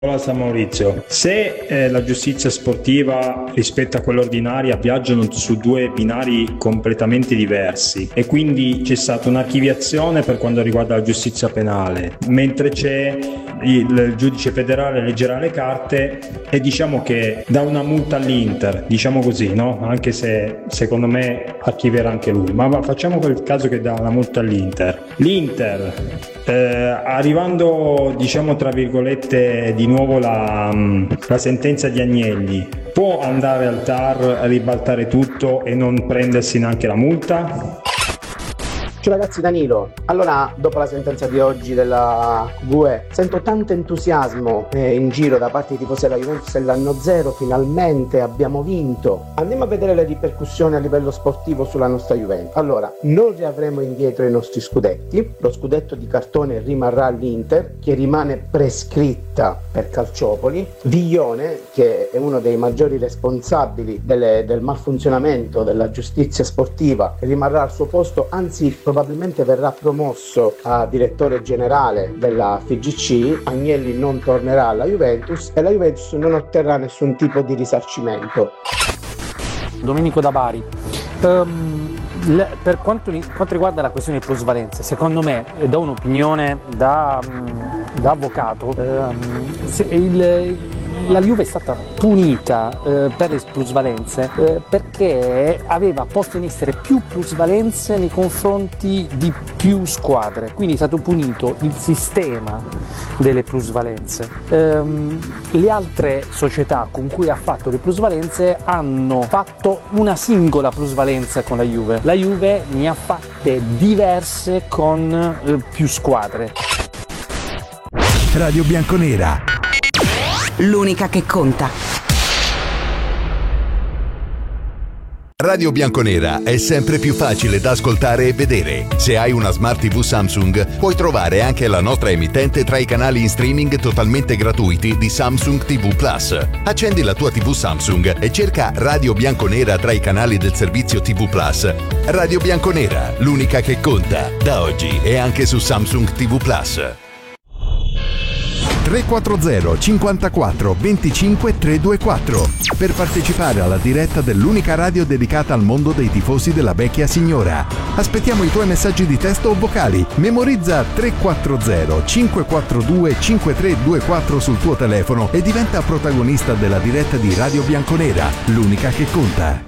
Buonasera Maurizio, se la giustizia sportiva rispetto a quella ordinaria viaggiano su due binari completamente diversi e quindi c'è stata un'archiviazione per quanto riguarda la giustizia penale, mentre c'è il giudice federale leggerà le carte e diciamo che dà una multa all'Inter, diciamo così, no? Anche se secondo me archivierà anche lui, ma facciamo quel caso che dà una multa all'Inter. L'Inter arrivando diciamo tra virgolette di nuovo la sentenza di Agnelli, può andare al TAR a ribaltare tutto e non prendersi neanche la multa? Ciao ragazzi, Danilo. Allora, dopo la sentenza di oggi della UE, sento tanto entusiasmo in giro da parte dei tifosi della Juventus dell'anno zero, finalmente abbiamo vinto. Andiamo a vedere le ripercussioni a livello sportivo sulla nostra Juventus. Allora, non riavremo indietro i nostri scudetti, lo scudetto di cartone rimarrà all'Inter, che rimane prescritta per Calciopoli. Viglione, che è uno dei maggiori responsabili del malfunzionamento della giustizia sportiva, rimarrà al suo posto, anzi probabilmente verrà promosso a direttore generale della FIGC. Agnelli non tornerà alla Juventus e la Juventus non otterrà nessun tipo di risarcimento. Domenico da Bari. Per quanto riguarda la questione di plusvalenze, secondo me, do un'opinione da avvocato, la Juve è stata punita per le plusvalenze perché aveva posto in essere più plusvalenze nei confronti di più squadre, quindi è stato punito il sistema delle plusvalenze. Le altre società con cui ha fatto le plusvalenze hanno fatto una singola plusvalenza con la Juve. La Juve ne ha fatte diverse con più squadre. Radio Bianconera, l'unica che conta. Radio Bianconera è sempre più facile da ascoltare e vedere. Se hai una Smart TV Samsung, puoi trovare anche la nostra emittente tra i canali in streaming totalmente gratuiti di Samsung TV Plus. Accendi la tua TV Samsung e cerca Radio Bianconera tra i canali del servizio TV Plus. Radio Bianconera, l'unica che conta. Da oggi è anche su Samsung TV Plus. 340 54 25 324 per partecipare alla diretta dell'unica radio dedicata al mondo dei tifosi della vecchia signora. Aspettiamo i tuoi messaggi di testo o vocali. Memorizza 340 542 5324 sul tuo telefono e diventa protagonista della diretta di Radio Bianconera, l'unica che conta.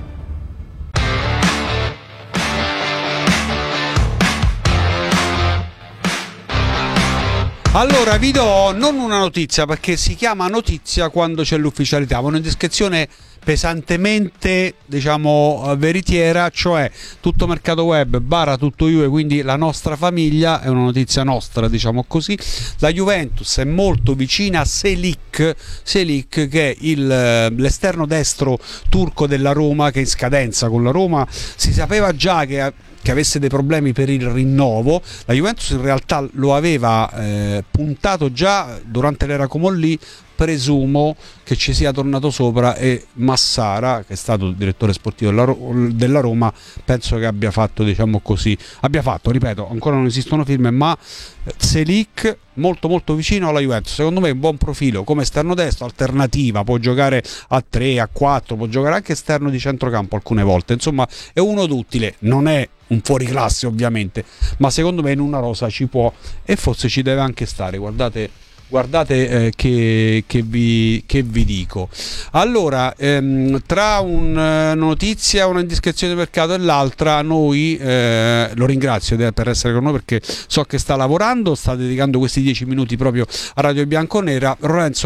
Allora vi do non una notizia, perché si chiama notizia quando c'è l'ufficialità, ma una descrizione pesantemente, diciamo, veritiera, cioè tutto mercato web / tutto Juve, quindi la nostra famiglia, è una notizia nostra, diciamo così. La Juventus è molto vicina a Selik che è l'esterno destro turco della Roma, che è in scadenza con la Roma. Si sapeva già che avesse dei problemi per il rinnovo. La Juventus in realtà lo aveva puntato già durante l'era Comolli. Presumo che ci sia tornato sopra e Massara, che è stato il direttore sportivo della Roma, penso che abbia fatto, diciamo così, ripeto, ancora non esistono firme, ma Selik molto molto vicino alla Juventus. Secondo me è un buon profilo come esterno destro, alternativa, può giocare a 3, a 4, può giocare anche esterno di centrocampo alcune volte, insomma è uno d'utile, non è un fuoriclasse ovviamente, ma secondo me in una rosa ci può e forse ci deve anche stare. Guardate che vi dico. Allora, tra una notizia, una indiscrezione di mercato e l'altra, noi lo ringrazio per essere con noi, perché so che sta lavorando, sta dedicando questi 10 minuti proprio a Radio Bianconera. Lorenzo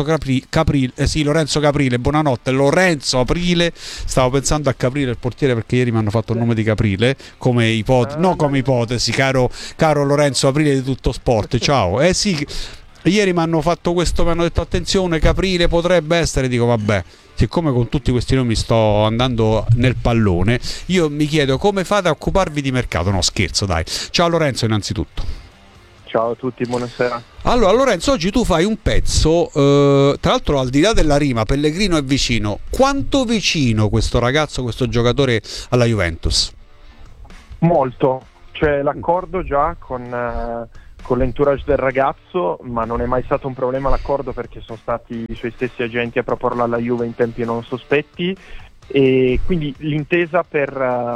Caprile, buonanotte. Lorenzo Aprile, stavo pensando a Caprile il portiere, perché ieri mi hanno fatto il nome di Caprile come ipotesi, caro Lorenzo Aprile di Tutto Sport. Ciao. Sì, ieri mi hanno detto attenzione, Caprile potrebbe essere, dico vabbè, siccome con tutti questi nomi sto andando nel pallone, io mi chiedo come fate a occuparvi di mercato. No, scherzo, dai. Ciao Lorenzo innanzitutto. Ciao a tutti, buonasera. Allora Lorenzo, oggi tu fai un pezzo, tra l'altro al di là della rima, Pellegrino è vicino. Quanto vicino questo ragazzo, questo giocatore alla Juventus? Molto, c'è l'accordo già con con l'entourage del ragazzo, ma non è mai stato un problema l'accordo perché sono stati i suoi stessi agenti a proporla alla Juve in tempi non sospetti, e quindi l'intesa per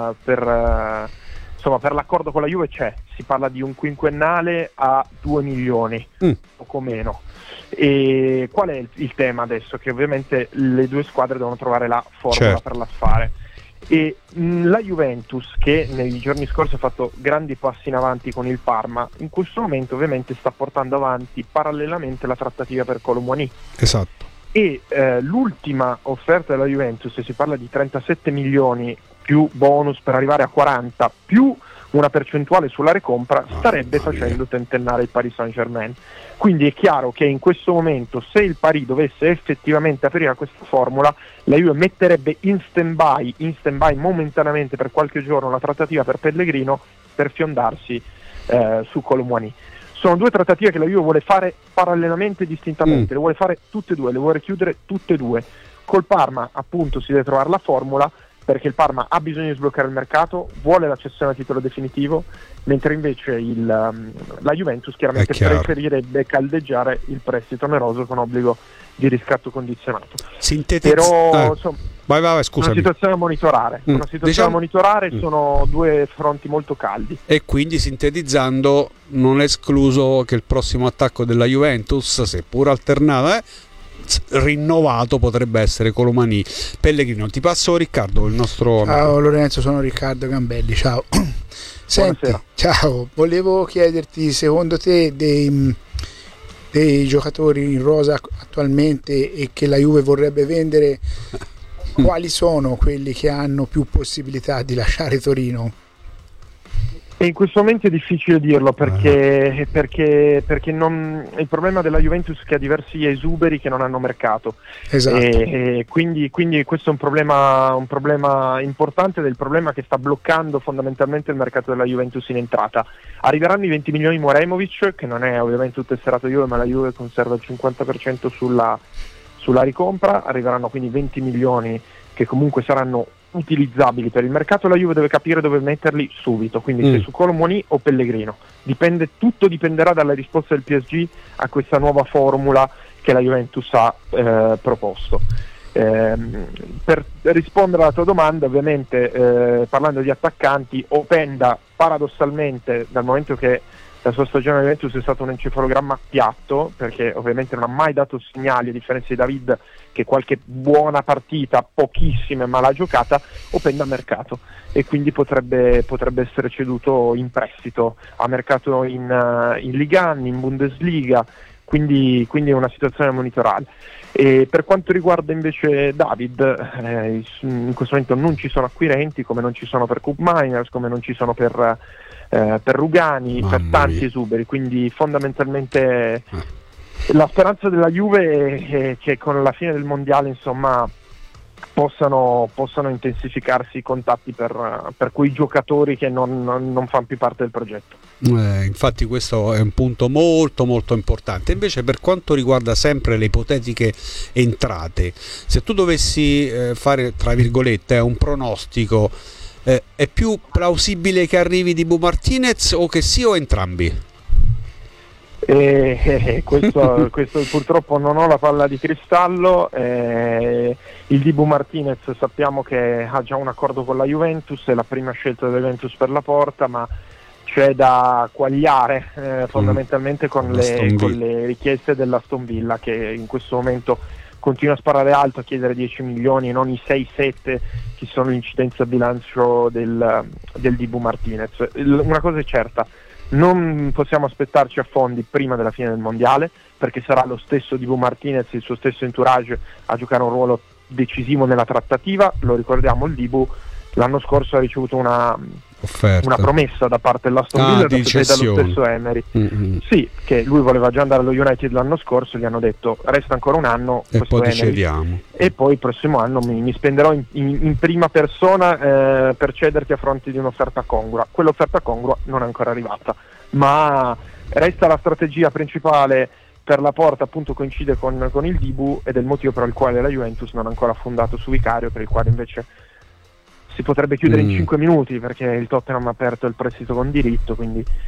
l'accordo con la Juve c'è, si parla di un quinquennale a 2 milioni, poco meno. E qual è il tema adesso? Che ovviamente le due squadre devono trovare la formula per l'affare. E la Juventus, che nei giorni scorsi ha fatto grandi passi in avanti con il Parma, in questo momento ovviamente sta portando avanti parallelamente la trattativa per Kolo Muani. Esatto. E l'ultima offerta della Juventus, si parla di 37 milioni più bonus per arrivare a 40 più una percentuale sulla recompra, starebbe facendo tentennare il Paris Saint-Germain. Quindi è chiaro che in questo momento, se il Paris dovesse effettivamente aprire questa formula, la Juve metterebbe in stand-by momentaneamente per qualche giorno la trattativa per Pellegrino per fiondarsi su Kolo Muani. Sono due trattative che la Juve vuole fare parallelamente e distintamente, le vuole fare tutte e due, le vuole chiudere tutte e due. Col Parma appunto si deve trovare la formula, perché il Parma ha bisogno di sbloccare il mercato, vuole la cessione a titolo definitivo, mentre invece la Juventus chiaramente preferirebbe caldeggiare il prestito oneroso con obbligo di riscatto condizionato. Però insomma, vai, scusami. Una situazione a monitorare, sono due fronti molto caldi. E quindi, sintetizzando, non è escluso che il prossimo attacco della Juventus, seppur alternato, rinnovato, potrebbe essere Kolo Muani. Pellegrino. Ti passo Riccardo, il nostro ciao Lorenzo, sono Riccardo Gambelli, ciao. Senti, buonasera. Ciao, volevo chiederti, secondo te dei giocatori in rosa attualmente e che la Juve vorrebbe vendere, quali sono quelli che hanno più possibilità di lasciare Torino? E in questo momento è difficile dirlo perché non, il problema della Juventus è che ha diversi esuberi che non hanno mercato. Esatto. E quindi questo è un problema importante, ed è il problema che sta bloccando fondamentalmente il mercato della Juventus in entrata. Arriveranno i 20 milioni di Moremovic, che non è ovviamente un tesserato Juve, ma la Juve conserva il 50% sulla ricompra. Arriveranno quindi 20 milioni che comunque saranno utilizzabili per il mercato. La Juve deve capire dove metterli subito, quindi se su Kolo Muani o Pellegrino. Tutto dipenderà dalla risposta del PSG a questa nuova formula che la Juventus ha proposto. Per rispondere alla tua domanda, ovviamente parlando di attaccanti, Openda paradossalmente, dal momento che la sua stagione alla Juventus è stato un encefalogramma piatto, perché ovviamente non ha mai dato segnali, a differenza di David che qualche buona partita, pochissime, ma l'ha giocata. Openda a mercato e quindi potrebbe essere ceduto in prestito a mercato in Liga 1, in Bundesliga, quindi è una situazione monitorale. E per quanto riguarda invece David, in questo momento non ci sono acquirenti, come non ci sono per Cup Miners, come non ci sono per Rugani, per tanti esuberi, quindi fondamentalmente la speranza della Juve è che con la fine del mondiale, insomma, possano intensificarsi i contatti per quei giocatori che non fanno più parte del progetto. Infatti questo è un punto molto molto importante. Invece, per quanto riguarda sempre le ipotetiche entrate, se tu dovessi fare, tra virgolette, un pronostico, è più plausibile che arrivi Dibu Martinez o che sì, o entrambi? Questo purtroppo non ho la palla di cristallo. Il Dibu Martinez sappiamo che ha già un accordo con la Juventus, è la prima scelta della Juventus per la porta, ma c'è da quagliare fondamentalmente con le richieste dell'Aston Villa, che in questo momento continua a sparare alto, a chiedere 10 milioni e non i 6-7 che sono l'incidenza a bilancio del Dibu Martinez. Una cosa è certa: non possiamo aspettarci affondi prima della fine del mondiale, perché sarà lo stesso Dibu Martinez, il suo stesso entourage, a giocare un ruolo decisivo nella trattativa. Lo ricordiamo, il Dibu l'anno scorso ha ricevuto una promessa da parte dell'Aston Villa dallo stesso Emery. Sì, che lui voleva già andare allo United l'anno scorso, gli hanno detto resta ancora un anno e poi Emery, cediamo, e poi il prossimo anno mi spenderò in prima persona per cederti a fronte di un'offerta congrua. Quell'offerta congrua non è ancora arrivata, ma resta la strategia principale per la porta, appunto coincide con il Dibu, ed è il motivo per il quale la Juventus non ha ancora fondato su Vicario, per il quale invece si potrebbe chiudere in 5 minuti, perché il Tottenham ha aperto il prestito con diritto, quindi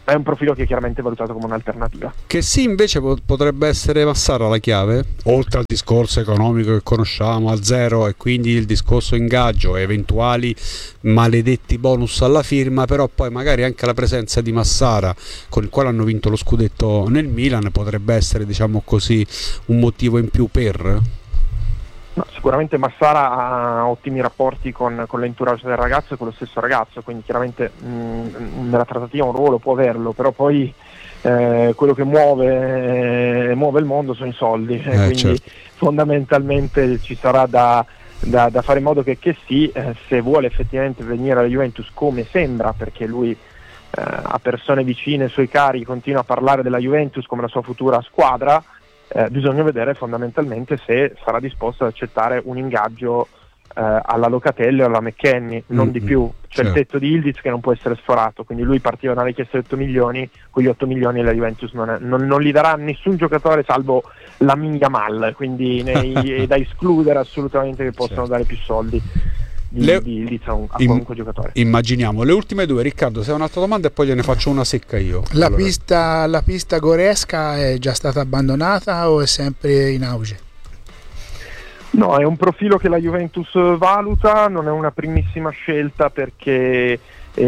è un profilo che è chiaramente valutato come un'alternativa. Che sì, invece potrebbe essere Massara la chiave, oltre al discorso economico che conosciamo a zero, e quindi il discorso ingaggio e eventuali maledetti bonus alla firma, però poi magari anche la presenza di Massara, con il quale hanno vinto lo scudetto nel Milan, potrebbe essere, diciamo così, un motivo in più per... No, sicuramente Massara ha ottimi rapporti con l'entourage del ragazzo e con lo stesso ragazzo, quindi chiaramente nella trattativa un ruolo può averlo, però poi quello che muove il mondo sono i soldi, quindi certo. Fondamentalmente ci sarà da fare in modo che sì, se vuole effettivamente venire alla Juventus, come sembra, perché lui a persone vicine ai suoi cari continua a parlare della Juventus come la sua futura squadra, bisogna vedere fondamentalmente se sarà disposto ad accettare un ingaggio alla Locatelli o alla McKennie, non di più. C'è il tetto di Ildiz che non può essere sforato, quindi lui partiva da una richiesta di 8 milioni, quegli 8 milioni la Juventus non li darà a nessun giocatore salvo Lamine Yamal, quindi è da escludere assolutamente che possano dare più soldi di Ildiz a qualunque giocatore. Immaginiamo. Le ultime due, Riccardo, se hai un'altra domanda e poi gliene faccio una secca io. La pista Goresca è già stata abbandonata o è sempre in auge? No, è un profilo che la Juventus valuta, non è una primissima scelta perché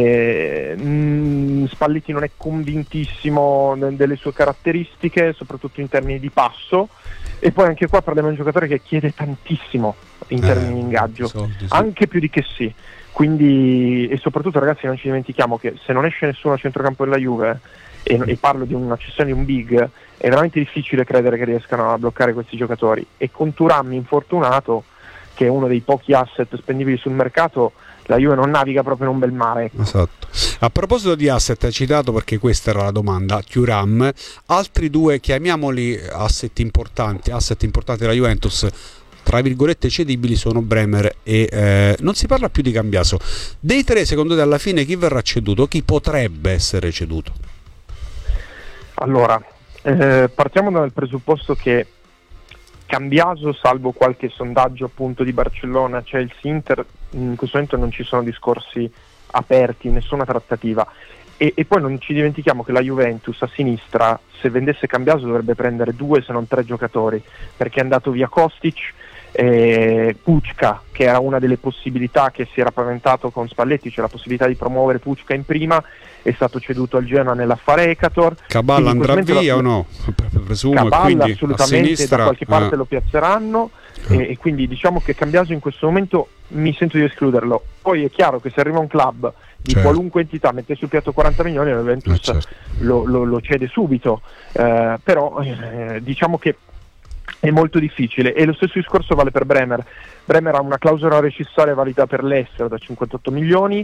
Spalletti non è convintissimo delle sue caratteristiche, soprattutto in termini di passo, e poi anche qua parliamo di un giocatore che chiede tantissimo in termini di ingaggio, soldi, sì. Anche più di che sì. Quindi, e soprattutto ragazzi, non ci dimentichiamo che se non esce nessuno a centrocampo della Juve, e parlo di una cessione di un big, è veramente difficile credere che riescano a bloccare questi giocatori, e con Thuram infortunato, che è uno dei pochi asset spendibili sul mercato, la Juve non naviga proprio in un bel mare. Esatto. A proposito di asset, hai citato, perché questa era la domanda, Thuram, altri due, chiamiamoli asset importanti della Juventus, tra virgolette cedibili, sono Bremer e non si parla più di Cambiaso. Dei tre, secondo te, alla fine chi verrà ceduto? Chi potrebbe essere ceduto? Allora, partiamo dal presupposto che Cambiaso, salvo qualche sondaggio appunto di Barcellona, Chelsea, Inter, in questo momento non ci sono discorsi aperti, nessuna trattativa, e poi non ci dimentichiamo che la Juventus a sinistra, se vendesse Cambiaso, dovrebbe prendere 2 se non 3 giocatori, perché è andato via Kostic, Pucca, che era una delle possibilità che si era paventato con Spalletti, c'è la possibilità di promuovere Pucca in prima, è stato ceduto al Genoa nell'affare Hecator. Caballa andrà via o no? Presumo. Caballa, quindi assolutamente, sinistra, da qualche parte lo piazzeranno, e quindi diciamo che Cambiaso in questo momento mi sento di escluderlo. Poi è chiaro che se arriva un club di qualunque entità mette sul piatto 40 milioni, la Juventus lo cede subito, però diciamo che è molto difficile, e lo stesso discorso vale per Bremer. Bremer ha una clausola rescissoria valida per l'estero da 58 milioni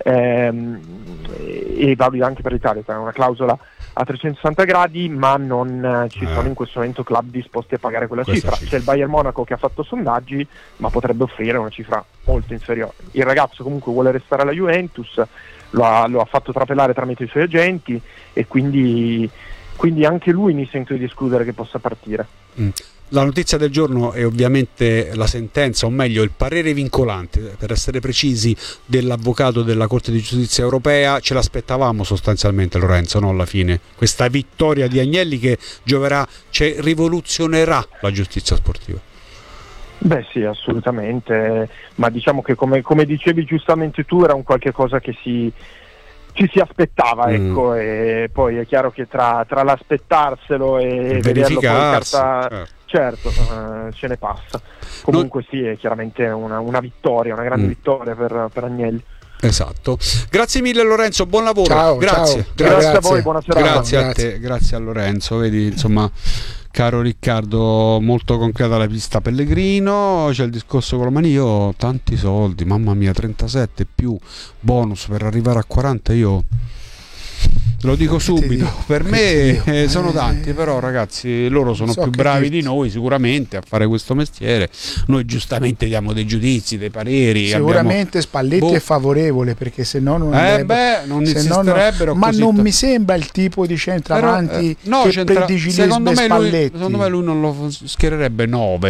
e valida anche per l'Italia, cioè una clausola a 360 gradi, ma non ci sono in questo momento club disposti a pagare quella cifra. C'è il Bayern Monaco che ha fatto sondaggi, ma potrebbe offrire una cifra molto inferiore. Il ragazzo comunque vuole restare alla Juventus, lo ha fatto trapelare tramite i suoi agenti, e quindi anche lui mi sento di escludere che possa partire. La notizia del giorno è ovviamente la sentenza, o meglio il parere vincolante, per essere precisi, dell'avvocato della Corte di Giustizia Europea. Ce l'aspettavamo sostanzialmente, Lorenzo, no? Alla fine questa vittoria di Agnelli che rivoluzionerà la giustizia sportiva. Beh sì, assolutamente, ma diciamo che come dicevi giustamente tu, era un qualche cosa che ci si aspettava, ecco, e poi è chiaro che tra l'aspettarselo e vederlo poi in carta, certo, ce ne passa. Comunque sì, è chiaramente una vittoria, una grande vittoria per Agnelli. Esatto. Grazie mille Lorenzo, buon lavoro. Ciao, grazie. Ciao. Grazie a voi, buona serata. Grazie a te, grazie a Lorenzo. Vedi, insomma, caro Riccardo, molto concreta la pista Pellegrino. C'è il discorso con la Mani, io ho tanti soldi, mamma mia, 37 più bonus per arrivare a 40, io lo dico subito, per me sono tanti, però ragazzi, loro sono più bravi di noi sicuramente a fare questo mestiere. Noi giustamente diamo dei giudizi, dei pareri. Sicuramente Spalletti è favorevole, perché se no non non insisterebbero ma così. non mi sembra il tipo di centravanti che predigilisce Spalletti. Secondo me lui non lo schiererebbe 9,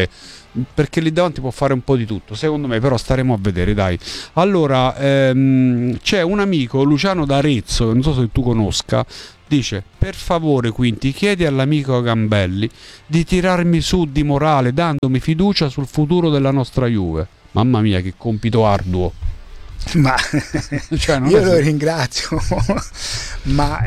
perché lì davanti può fare un po' di tutto, secondo me, però staremo a vedere, dai. Allora, c'è un amico, Luciano d'Arezzo, non so se tu conosca, dice: per favore Quinti, chiedi all'amico Gambelli di tirarmi su di morale dandomi fiducia sul futuro della nostra Juve. Mamma mia, che compito arduo. Ma Cioè, non io è lo se- ringrazio, ma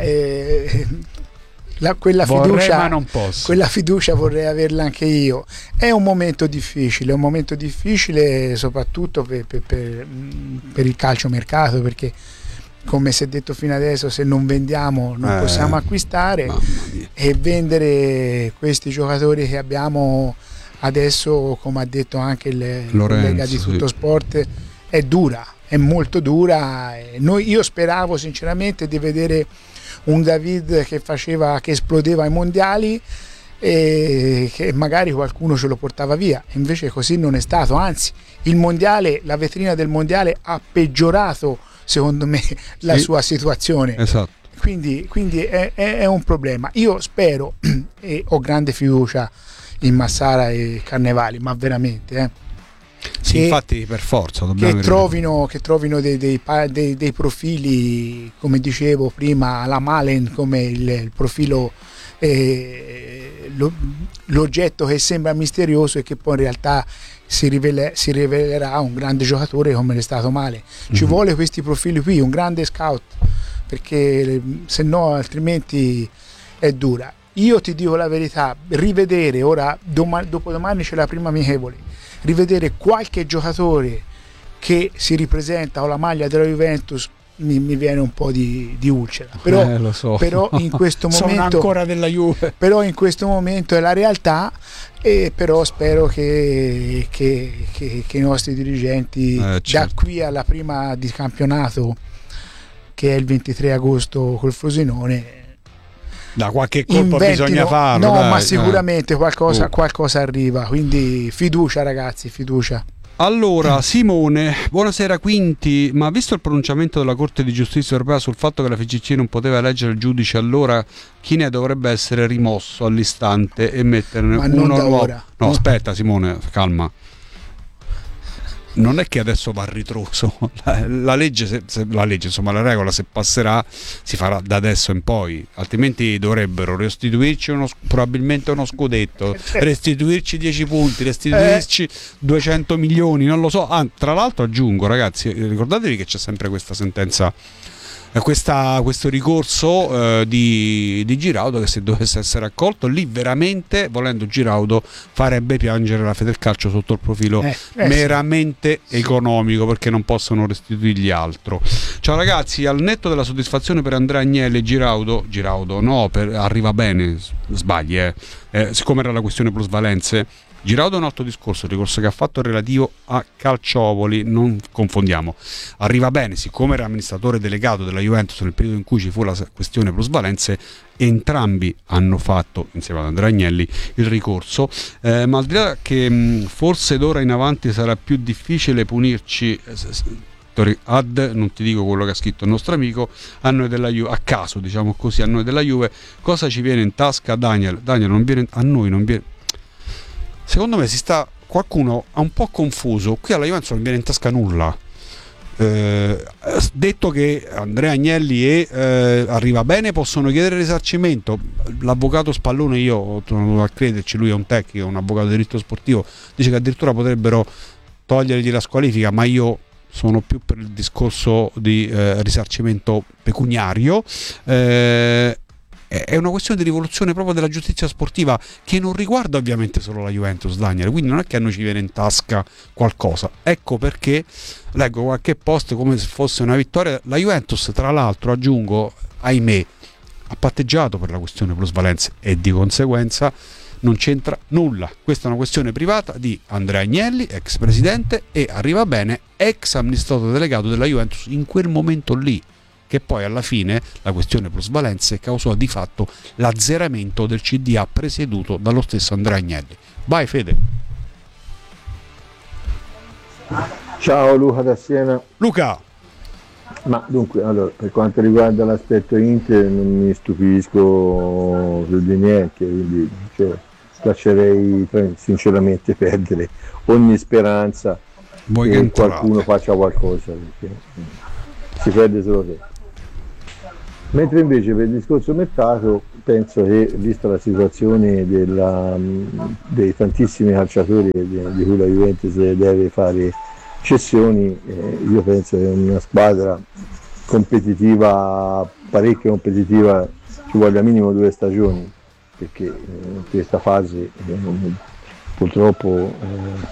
quella Vorrei, fiducia, ma non posso. quella fiducia vorrei averla anche io. È un momento difficile soprattutto per il calciomercato, perché come si è detto fino adesso, se non vendiamo non possiamo acquistare, Mamma mia. e vendere questi giocatori che abbiamo adesso, come ha detto anche il Lorenzo, collega di Tutto sì. Sport, è dura, è molto dura. Io speravo sinceramente di vedere un David che esplodeva ai mondiali e che magari qualcuno ce lo portava via, invece così non è stato, anzi il mondiale, la vetrina del mondiale ha peggiorato secondo me la sua situazione. Esatto. Quindi è un problema. Io spero e ho grande fiducia in Massara e Carnevali, ma veramente Sì, che- infatti per forza dobbiamo che trovino dei profili, come dicevo prima, alla Malen, come il profilo, l'oggetto che sembra misterioso e che poi in realtà si rivelerà un grande giocatore come l'è stato Malen. Ci vuole questi profili qui, un grande scout, perché se no altrimenti è dura. Io ti dico la verità, rivedere ora, dopodomani c'è la prima amichevole, rivedere qualche giocatore che si ripresenta con la maglia della Juventus mi viene un po' di ulcera, lo so. però in questo Sono momento ancora della Juve. però in questo momento è la realtà, e però spero che i nostri dirigenti da certo. qui alla prima di campionato, che è il 23 agosto col Frosinone, Da qualche colpo inventino- bisogna farlo. no, dai. ma sicuramente qualcosa Oh. arriva, quindi fiducia ragazzi, fiducia. Allora, Simone, buonasera Quinti, ma visto il pronunciamento della Corte di Giustizia Europea sul fatto che la FIGC non poteva eleggere il giudice, allora chi ne dovrebbe essere rimosso all'istante e metterne Ma non uno da nuovo? ora. No, aspetta Simone, calma. Non è che adesso va a ritroso. La legge, la legge, insomma la regola, se passerà, si farà da adesso in poi, altrimenti dovrebbero restituirci probabilmente uno scudetto, restituirci 10 punti, restituirci 200 milioni, non lo so. Tra l'altro aggiungo, ragazzi, ricordatevi che c'è sempre questa sentenza, questo ricorso di Giraudo, che se dovesse essere accolto, lì veramente, volendo Giraudo, farebbe piangere la Federcalcio sotto il profilo meramente economico, perché non possono restituirgli altro. Ciao ragazzi, al netto della soddisfazione per Andrea Agnelli e Giraudo no, arriva bene, sbagli, siccome era la questione plusvalenze, Giraudo è un altro discorso, il ricorso che ha fatto è relativo a Calciopoli, non confondiamo. Arriva bene, siccome era amministratore delegato della Juventus nel periodo in cui ci fu la questione plusvalenze, entrambi hanno fatto, insieme ad Andrea Agnelli, il ricorso, ma al di là che forse d'ora in avanti sarà più difficile punirci, non ti dico quello che ha scritto il nostro amico, a noi della Juve, a caso diciamo così, a noi della Juve, cosa ci viene in tasca? Daniel non viene, a noi non viene. Secondo me qualcuno ha un po' confuso, qui alla Juventus non viene in tasca nulla. Detto che Andrea Agnelli e Arriva Bene possono chiedere risarcimento, l'avvocato Spallone, io torno a crederci, lui è un tecnico, un avvocato di diritto sportivo, dice che addirittura potrebbero togliergli la squalifica, ma io sono più per il discorso di risarcimento pecuniario. È una questione di rivoluzione proprio della giustizia sportiva, che non riguarda ovviamente solo la Juventus, Daniel, quindi non è che a noi ci viene in tasca qualcosa. Ecco perché leggo qualche post come se fosse una vittoria. La Juventus, tra l'altro, aggiungo, ahimè, ha patteggiato per la questione plusvalenze e di conseguenza non c'entra nulla. Questa è una questione privata di Andrea Agnelli, ex presidente, e Arriva Bene, ex amministratore delegato della Juventus in quel momento lì, che poi alla fine la questione plusvalenze causò di fatto l'azzeramento del CDA presieduto dallo stesso Andrea Agnelli. Vai Fede. Ciao Luca da Siena. Luca. Ma dunque, allora, per quanto riguarda l'aspetto Inter non mi stupisco più di niente, quindi, cioè, lascerei sinceramente perdere ogni speranza che qualcuno faccia qualcosa, perché si perde solo tempo. Mentre invece per il discorso mercato penso che, vista la situazione dei tantissimi calciatori di cui la Juventus deve fare cessioni, io penso che una squadra competitiva, parecchio competitiva, ci voglia minimo 2 stagioni, perché in questa fase purtroppo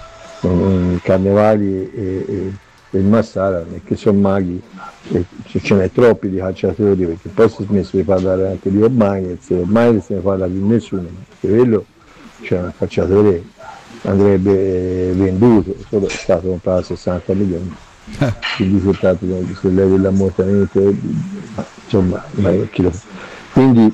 i Carnevali e il Massara, che sono maghi, e ce n'è troppi di calciatori, perché poi si è smesso di parlare anche di ormai se ne parla più nessuno, perché quello, cioè, un calciatore andrebbe venduto, solo è stato comprato a 60 milioni, il risultato dell'ammortamento, insomma, quindi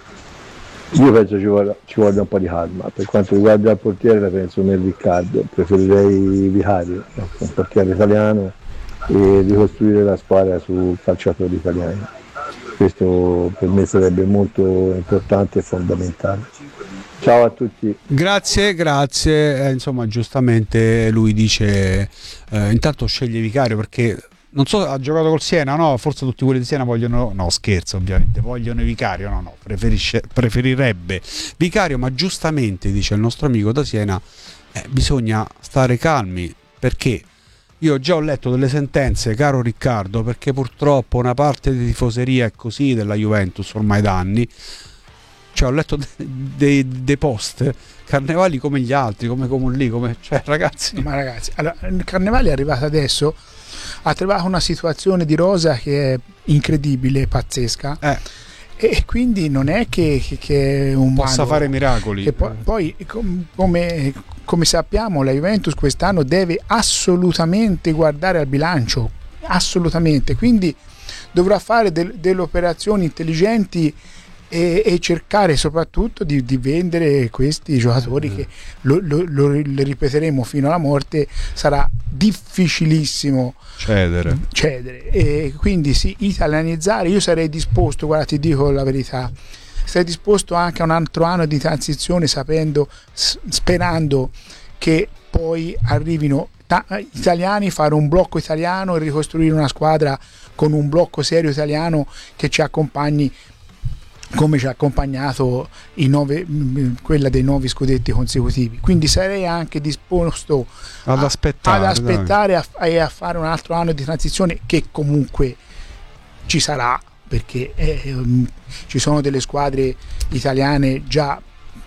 io penso ci voglia un po' di calma. Per quanto riguarda il portiere, la penso nel Riccardo, preferirei Vicario, un portiere italiano, e ricostruire la squadra su calciatori italiani. Questo per me sarebbe molto importante e fondamentale. Ciao a tutti. Grazie. Insomma, giustamente lui dice intanto sceglie Vicario, perché non so, ha giocato col Siena, no? Forse tutti quelli di Siena vogliono, no scherzo ovviamente, vogliono Vicario, no, preferirebbe Vicario, ma giustamente dice il nostro amico da Siena, bisogna stare calmi, perché io già ho letto delle sentenze, caro Riccardo, perché purtroppo una parte di tifoseria è così della Juventus ormai da anni, cioè ho letto dei post, Carnevali come gli altri, come lì, cioè ragazzi. Ma ragazzi, allora, il Carnevali è arrivato adesso, ha trovato una situazione di rosa che è incredibile, pazzesca, e quindi non è che un possa fare miracoli. Che poi come sappiamo, la Juventus quest'anno deve assolutamente guardare al bilancio, assolutamente, quindi dovrà fare delle operazioni intelligenti e cercare soprattutto di vendere questi giocatori che lo ripeteremo fino alla morte, sarà difficilissimo cedere, e quindi sì, italianizzare. Io sarei disposto, guarda, ti dico la verità, sarei disposto anche a un altro anno di transizione, sperando che poi arrivino italiani, fare un blocco italiano e ricostruire una squadra con un blocco serio italiano che ci accompagni come ci ha accompagnato quella dei 9 scudetti consecutivi. Quindi sarei anche disposto ad aspettare e a fare un altro anno di transizione, che comunque ci sarà, perché ci sono delle squadre italiane già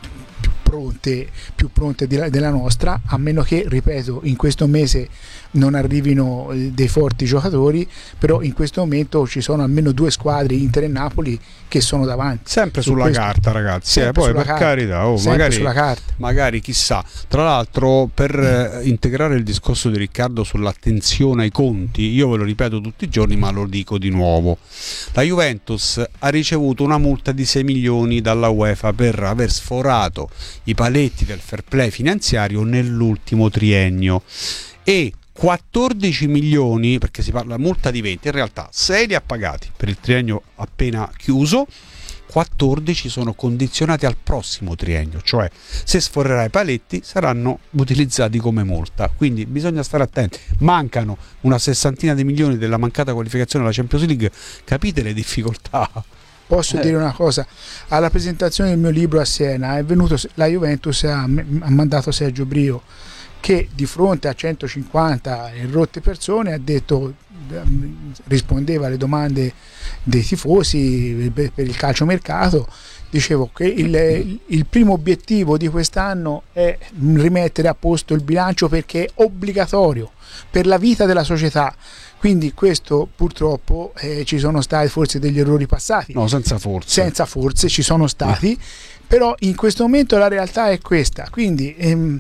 più pronte della nostra, a meno che, ripeto, in questo mese non arrivino dei forti giocatori, però in questo momento ci sono almeno 2 squadre, Inter e Napoli, che sono davanti. Sempre sulla carta, ragazzi, poi per carità, magari chissà. Tra l'altro, per integrare il discorso di Riccardo sull'attenzione ai conti, io ve lo ripeto tutti i giorni, ma lo dico di nuovo, la Juventus ha ricevuto una multa di 6 milioni dalla UEFA per aver sforato i paletti del fair play finanziario nell'ultimo triennio, e 14 milioni, perché si parla multa di 20, in realtà 6 li ha pagati per il triennio appena chiuso, 14 sono condizionati al prossimo triennio, cioè se sforerà i paletti saranno utilizzati come multa, quindi bisogna stare attenti. Mancano una 60 di milioni della mancata qualificazione alla Champions League, capite le difficoltà? Posso dire una cosa? Alla presentazione del mio libro a Siena è venuto la Juventus, ha mandato Sergio Brio, che di fronte a 150 rotte persone ha detto, rispondeva alle domande dei tifosi per il calciomercato, dicevo che il primo obiettivo di quest'anno è rimettere a posto il bilancio, perché è obbligatorio per la vita della società. Quindi questo purtroppo ci sono stati forse degli errori passati. No, senza forze ci sono stati, però in questo momento la realtà è questa. Quindi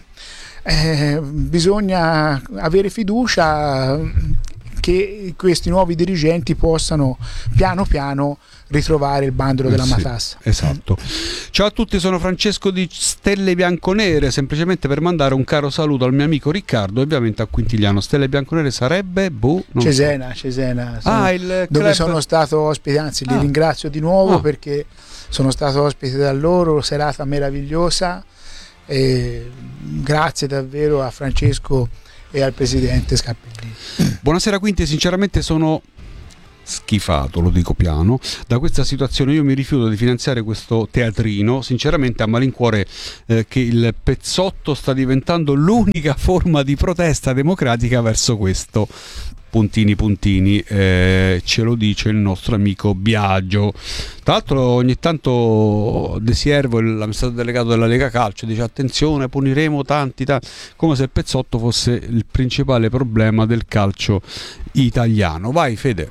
bisogna avere fiducia che questi nuovi dirigenti possano piano piano ritrovare il bandolo della matassa. Esatto. Ciao a tutti, sono Francesco di Stelle Bianconere, semplicemente per mandare un caro saluto al mio amico Riccardo e ovviamente a Quintigliano. Stelle Bianconere sarebbe Cesena, il dove club... sono stato ospite, anzi li ringrazio di nuovo perché sono stato ospite da loro, serata meravigliosa, Grazie davvero a Francesco e al presidente Scappellini. Buonasera Quinti, sinceramente sono schifato, lo dico piano, da questa situazione. Io mi rifiuto di finanziare questo teatrino, sinceramente a malincuore, che il pezzotto sta diventando l'unica forma di protesta democratica verso questo. Puntini, ce lo dice il nostro amico Biagio. Tra l'altro ogni tanto De Siervo, l'amministratore delegato della Lega Calcio, dice attenzione, puniremo tanti, come se il pezzotto fosse il principale problema del calcio italiano. Vai Fede.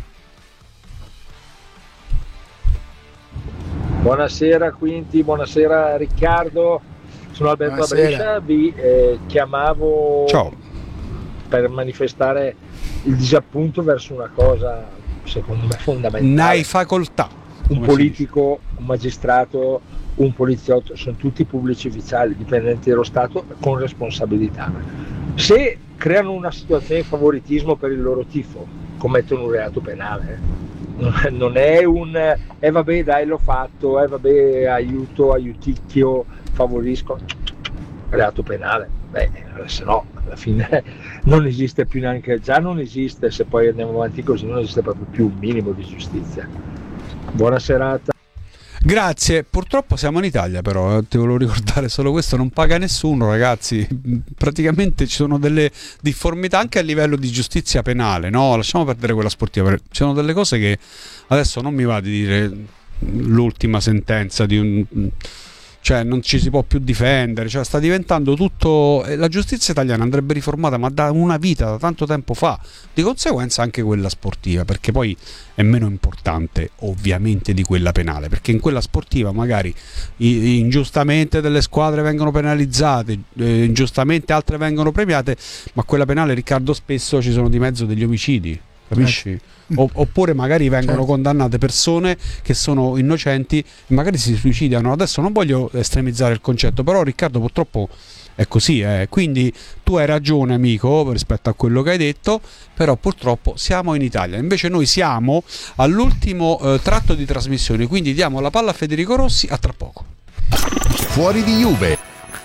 Buonasera Quinti, buonasera Riccardo, sono Alberto da Brescia, vi chiamavo per manifestare il disappunto verso una cosa secondo me fondamentale. N'hai facoltà. Un politico, un magistrato, un poliziotto, sono tutti pubblici ufficiali, dipendenti dello Stato con responsabilità. Se creano una situazione di favoritismo per il loro tifo, commettono un reato penale. Non è un vabbè dai l'ho fatto, vabbè aiuticchio, favorisco, reato penale. Se no alla fine non esiste più, neanche già non esiste, se poi andiamo avanti così non esiste proprio più un minimo di giustizia. Buona serata. Grazie, purtroppo siamo in Italia però, ti volevo ricordare solo questo, non paga nessuno ragazzi, praticamente ci sono delle difformità anche a livello di giustizia penale, no? Lasciamo perdere quella sportiva, ci sono delle cose che adesso non mi va di dire l'ultima sentenza di un... cioè non ci si può più difendere, cioè sta diventando tutto, la giustizia italiana andrebbe riformata ma da una vita, da tanto tempo fa, di conseguenza anche quella sportiva, perché poi è meno importante ovviamente di quella penale, perché in quella sportiva magari ingiustamente delle squadre vengono penalizzate, ingiustamente altre vengono premiate, ma quella penale, Riccardo, spesso ci sono di mezzo degli omicidi, capisci? Oppure magari vengono condannate persone che sono innocenti e magari si suicidano. Adesso non voglio estremizzare il concetto, però Riccardo purtroppo è così, quindi tu hai ragione amico rispetto a quello che hai detto, però purtroppo siamo in Italia, invece noi siamo all'ultimo tratto di trasmissione, quindi diamo la palla a Federico Rossi, a tra poco. Fuori di Juve.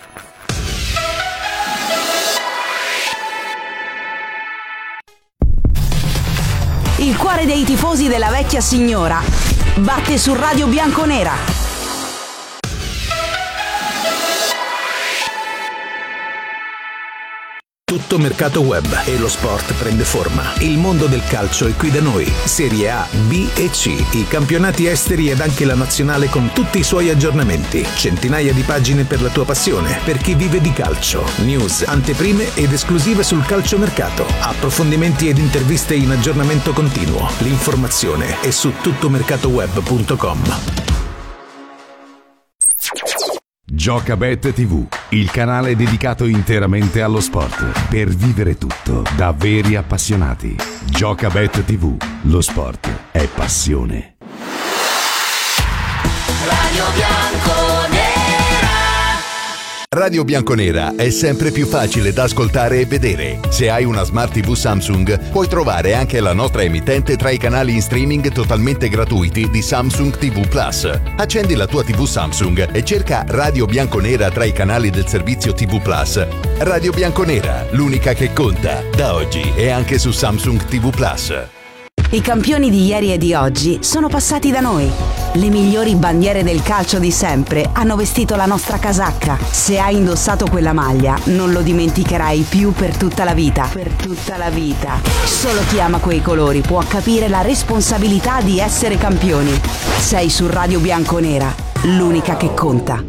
Il cuore dei tifosi della vecchia signora batte su Radio Bianconera. Tutto mercato web e lo sport prende forma. Il mondo del calcio è qui da noi. Serie A, B e C, i campionati esteri ed anche la nazionale con tutti i suoi aggiornamenti. Centinaia di pagine per la tua passione, per chi vive di calcio. News, anteprime ed esclusive sul calciomercato. Approfondimenti ed interviste in aggiornamento continuo. L'informazione è su tuttomercatoweb.com. Giocabet TV, il canale dedicato interamente allo sport, per vivere tutto da veri appassionati. Giocabet TV, lo sport è passione. Radio Bianconera. Radio Bianconera è sempre più facile da ascoltare e vedere. Se hai una Smart TV Samsung, puoi trovare anche la nostra emittente tra i canali in streaming totalmente gratuiti di Samsung TV Plus. Accendi la tua TV Samsung e cerca Radio Bianconera tra i canali del servizio TV Plus. Radio Bianconera, l'unica che conta, da oggi e anche su Samsung TV Plus. I campioni di ieri e di oggi sono passati da noi. Le migliori bandiere del calcio di sempre hanno vestito la nostra casacca. Se hai indossato quella maglia, non lo dimenticherai più per tutta la vita. Per tutta la vita. Solo chi ama quei colori può capire la responsabilità di essere campioni. Sei su Radio Bianconera, l'unica che conta.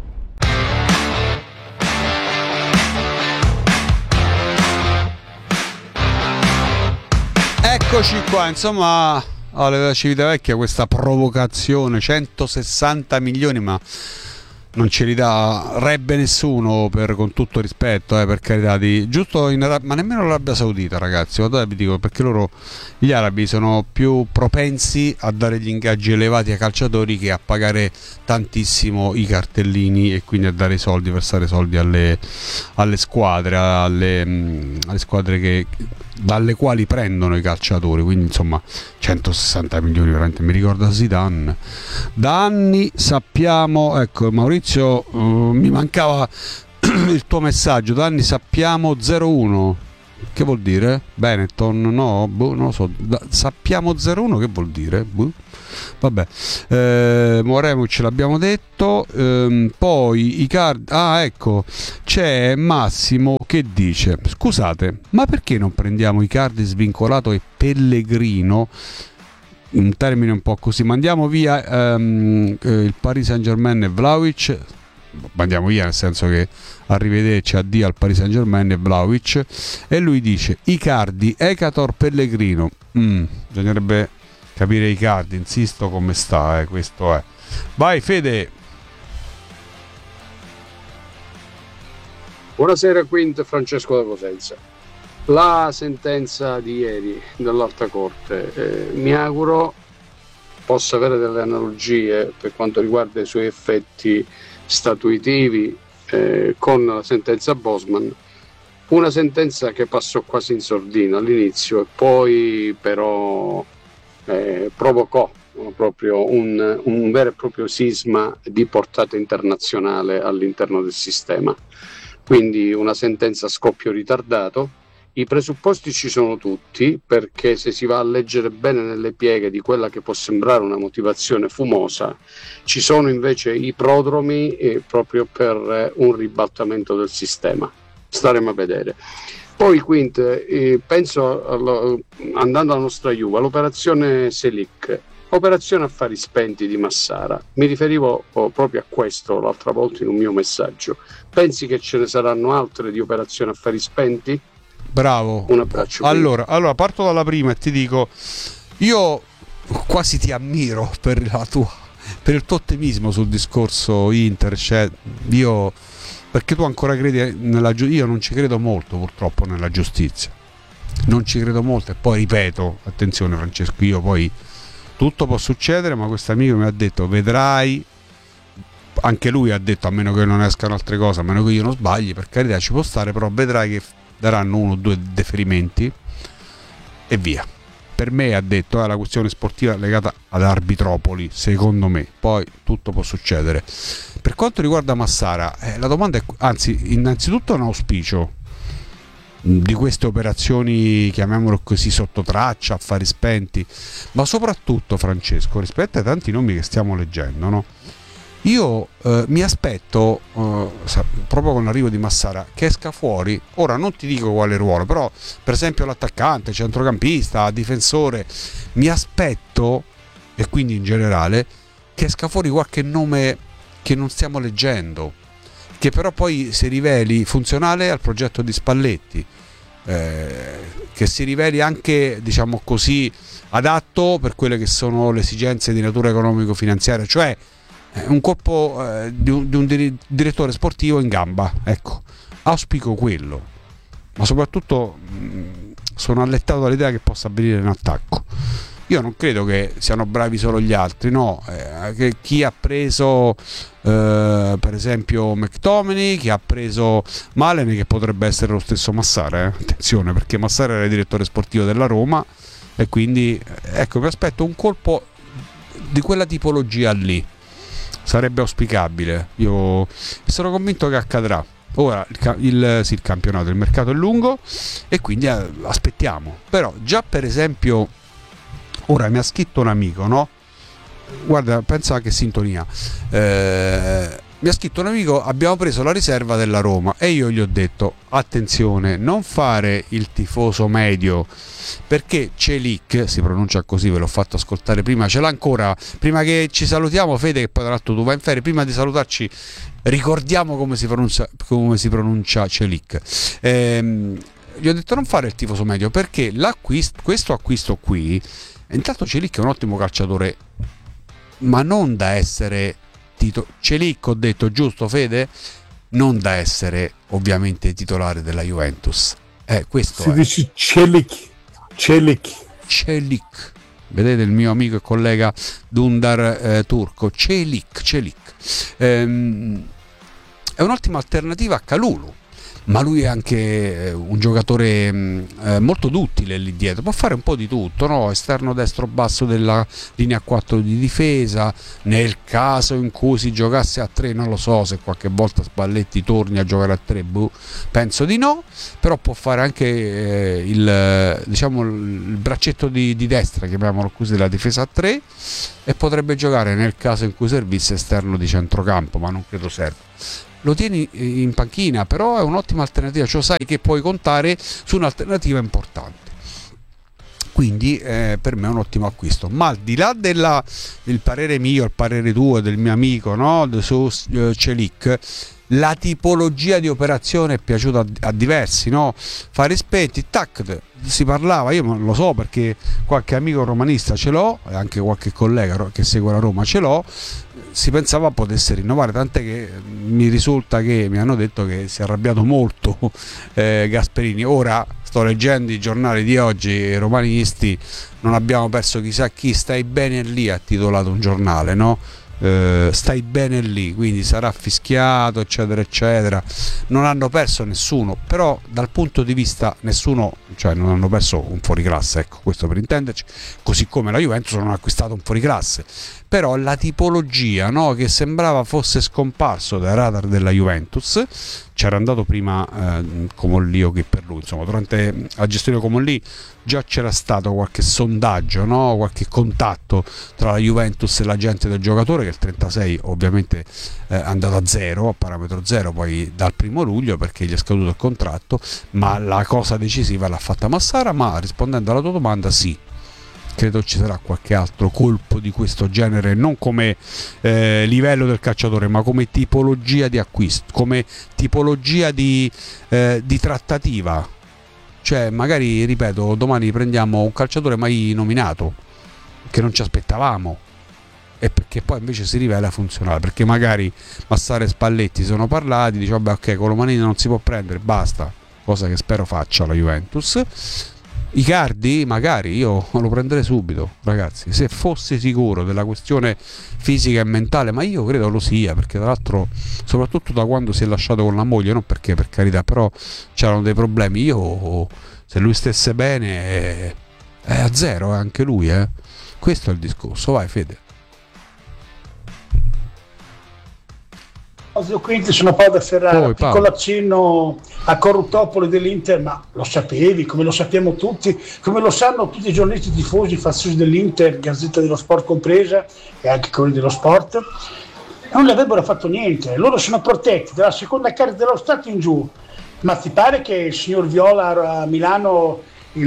Eccoci qua, insomma, alla Civitavecchia questa provocazione, 160 milioni, ma non ce li darebbe nessuno, con tutto rispetto, per carità, giusto ma nemmeno l'Arabia Saudita, ragazzi, vi dico, perché gli arabi sono più propensi a dare gli ingaggi elevati ai calciatori che a pagare tantissimo i cartellini e quindi a dare i soldi, versare soldi alle squadre, alle squadre dalle quali prendono i calciatori, quindi insomma 160 milioni veramente, mi ricorda Zidane. Da anni sappiamo, ecco, Maurizio Maurizio, mi mancava il tuo messaggio. Danni, sappiamo 0-1. Che vuol dire? Benetton? No, non lo so. Sappiamo 0-1 che vuol dire? Vabbè, Moremo ce l'abbiamo detto. Poi Icardi. Ah, ecco, c'è Massimo che dice: scusate, ma perché non prendiamo Icardi svincolato e Pellegrino? Un termine un po' così. Mandiamo via il Paris Saint-Germain e Vlahovic. Mandiamo via nel senso che arrivederci, addio al Paris Saint-Germain e Vlahovic. E lui dice Icardi, Ekator, Pellegrino. Bisognerebbe capire Icardi, insisto come sta, questo è. Vai Fede. Buonasera Quint, Francesco da Cosenza. La sentenza di ieri dell'Alta Corte, mi auguro possa avere delle analogie per quanto riguarda i suoi effetti statuitivi con la sentenza Bosman, una sentenza che passò quasi in sordina all'inizio e poi però provocò proprio un vero e proprio sisma di portata internazionale all'interno del sistema, quindi una sentenza a scoppio ritardato. I presupposti ci sono tutti, perché se si va a leggere bene nelle pieghe di quella che può sembrare una motivazione fumosa, ci sono invece i prodromi proprio per un ribaltamento del sistema. Staremo a vedere. Poi Quint, penso, andando alla nostra Juve, all'operazione Selic, operazione affari spenti di Massara. Mi riferivo proprio a questo l'altra volta in un mio messaggio. Pensi che ce ne saranno altre di operazioni affari spenti? Bravo. Un abbraccio. Allora parto dalla prima e ti dico, io quasi ti ammiro per il tuo ottimismo sul discorso Inter, cioè io, perché tu ancora credi nella giustizia. Io non ci credo molto, purtroppo, nella giustizia, non ci credo molto. E poi ripeto, attenzione Francesco, io poi tutto può succedere, ma questo amico mi ha detto vedrai, anche lui ha detto, a meno che non escano altre cose, a meno che io non sbagli, per carità ci può stare, però vedrai che daranno 1 o 2 deferimenti e via. Per me, ha detto, è la questione sportiva legata ad Arbitropoli, secondo me, poi tutto può succedere. Per quanto riguarda Massara, la domanda è, anzi, innanzitutto un auspicio di queste operazioni, chiamiamolo così, sotto traccia, affari spenti, ma soprattutto, Francesco, rispetto ai tanti nomi che stiamo leggendo, no? Io mi aspetto, proprio con l'arrivo di Massara, che esca fuori, ora non ti dico quale ruolo, però per esempio l'attaccante, centrocampista, difensore, mi aspetto, e quindi in generale, che esca fuori qualche nome che non stiamo leggendo, che però poi si riveli funzionale al progetto di Spalletti, che si riveli anche, diciamo così, adatto per quelle che sono le esigenze di natura economico-finanziaria, cioè un colpo di un direttore sportivo in gamba, ecco, auspico quello, ma soprattutto sono allettato dall'idea che possa avvenire in attacco. Io non credo che siano bravi solo gli altri, no, che chi ha preso per esempio McTominay, chi ha preso Malen, che potrebbe essere lo stesso Massara, attenzione, perché Massara era il direttore sportivo della Roma, e quindi ecco, mi aspetto un colpo di quella tipologia lì. Sarebbe auspicabile, io sono convinto che accadrà. Ora il campionato, il mercato è lungo e quindi aspettiamo. Però già per esempio, ora mi ha scritto un amico, no? Guarda, pensa che sintonia. Mi ha scritto un amico, abbiamo preso la riserva della Roma, e io gli ho detto attenzione, non fare il tifoso medio, perché Celik, si pronuncia così, ve l'ho fatto ascoltare prima, ce l'ha ancora, prima che ci salutiamo Fede, che poi tra l'altro tu vai in ferie, prima di salutarci ricordiamo come si pronuncia Celik. Gli ho detto non fare il tifoso medio, perché questo acquisto qui, intanto Celik è un ottimo calciatore, ma non da essere Celik, ho detto giusto Fede? Non da essere ovviamente titolare della Juventus. Questo si dice Celik. Vedete il mio amico e collega Dundar turco, Celik. È un'ottima alternativa a Kalulu, ma lui è anche un giocatore molto duttile lì dietro, può fare un po' di tutto, no? Esterno destro basso della linea 4 di difesa, nel caso in cui si giocasse a 3 non lo so se qualche volta Spalletti torni a giocare a 3, penso di no, però può fare anche il braccetto di destra, chiamiamolo così, della difesa a 3, e potrebbe giocare nel caso in cui servisse esterno di centrocampo, ma non credo serva. Lo tieni in panchina, però è un'ottima alternativa, cioè sai che puoi contare su un'alternativa importante, quindi per me è un ottimo acquisto. Ma al di là del parere mio, il parere tuo, del mio amico, no? Su Celik, la tipologia di operazione è piaciuta a diversi, no? Fari spenti, tac, si parlava, io non lo so perché qualche amico romanista ce l'ho e anche qualche collega che segue la Roma ce l'ho, si pensava potesse rinnovare, tant'è che mi risulta che mi hanno detto che si è arrabbiato molto Gasperini. Ora sto leggendo i giornali di oggi romanisti, non abbiamo perso chissà chi, stai bene lì, ha titolato un giornale, no? Stai bene lì, quindi sarà fischiato eccetera eccetera, non hanno perso nessuno, però dal punto di vista nessuno, cioè non hanno perso un fuoriclasse, ecco, questo per intenderci, così come la Juventus non ha acquistato un fuoriclasse, però la tipologia, no, che sembrava fosse scomparso dai radar della Juventus, c'era andato prima Comolli che per lui, insomma durante la gestione Comolli già c'era stato qualche sondaggio, no? Qualche contatto tra la Juventus e l'agente del giocatore, che il 36 ovviamente è andato a zero, a parametro zero poi dal 1 luglio perché gli è scaduto il contratto, ma la cosa decisiva l'ha fatta Massara. Ma rispondendo alla tua domanda, sì, credo ci sarà qualche altro colpo di questo genere, non come livello del calciatore, ma come tipologia di acquisto, come tipologia di trattativa. Cioè magari, ripeto, domani prendiamo un calciatore mai nominato che non ci aspettavamo e perché poi invece si rivela funzionale, perché magari Massara e Spalletti sono parlati, dice vabbè ok, Colomanini non si può prendere, basta, cosa che spero faccia la Juventus. Icardi magari io lo prenderei subito, ragazzi, se fossi sicuro della questione fisica e mentale, ma io credo lo sia, perché tra l'altro soprattutto da quando si è lasciato con la moglie, non perché per carità, però c'erano dei problemi, io se lui stesse bene è a zero anche lui, questo è il discorso. Vai Fede. Quindi sono Paolo da Ferrara, piccolo accenno a Corruttopoli dell'Inter, ma lo sapevi, come lo sappiamo tutti, come lo sanno tutti i giornalisti tifosi, faziosi dell'Inter, Gazzetta dello Sport compresa e anche quelli dello Sport, non le avrebbero fatto niente, loro sono protetti dalla seconda carica dello Stato in giù. Ma ti pare che il signor Viola a Milano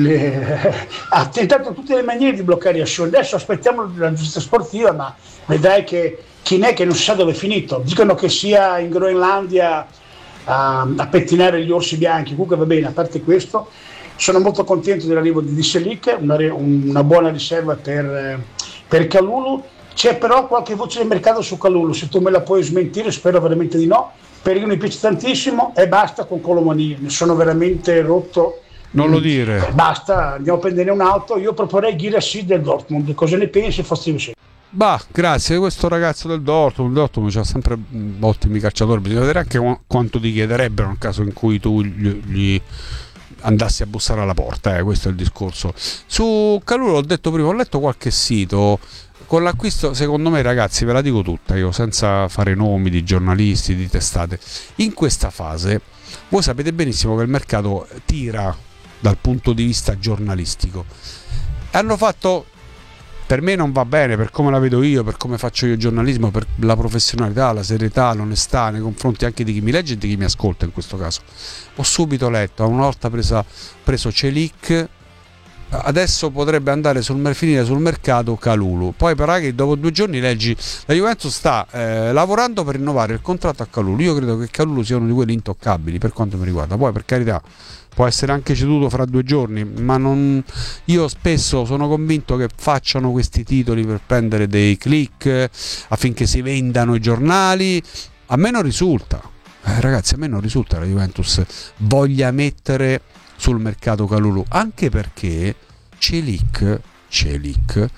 ha tentato in tutte le maniere di bloccare Ascione? Adesso aspettiamo la giustizia sportiva, ma vedrai che chi è che non si sa dove è finito. Dicono che sia in Groenlandia a pettinare gli orsi bianchi. Comunque va bene, a parte questo, sono molto contento dell'arrivo di Celik, una buona riserva per Kalulu. C'è però qualche voce del mercato su Kalulu, se tu me la puoi smentire, spero veramente di no, perché mi piace tantissimo e basta con Colomani, ne sono veramente rotto. Non lo dire. Basta, andiamo a prendere un'auto. Io proporrei Guirassy del Dortmund. Cosa ne pensi, Fossi? Bah, grazie, questo ragazzo del Dortmund. Il Dortmund c'ha sempre ottimi calciatori. Bisogna vedere anche quanto ti chiederebbero nel caso in cui tu gli andassi a bussare alla porta. Questo è il discorso. Su Kalulu ho detto prima, ho letto qualche sito. Con l'acquisto, secondo me, ragazzi, ve la dico tutta io, senza fare nomi di giornalisti, di testate. In questa fase, voi sapete benissimo che il mercato tira dal punto di vista giornalistico. Hanno fatto, per me non va bene, per come la vedo io, per come faccio io il giornalismo, per la professionalità, la serietà, l'onestà nei confronti anche di chi mi legge e di chi mi ascolta in questo caso. Ho subito letto, una volta preso Celik, adesso potrebbe andare finire sul mercato Kalulu. Poi però che dopo 2 giorni leggi la Juventus sta lavorando per rinnovare il contratto a Kalulu. Io credo che Kalulu sia uno di quelli intoccabili per quanto mi riguarda. Poi per carità può essere anche ceduto fra 2 giorni, ma io spesso sono convinto che facciano questi titoli per prendere dei click affinché si vendano i giornali. A me non risulta, ragazzi, a me non risulta la Juventus voglia mettere sul mercato Kalulu, anche perché Celik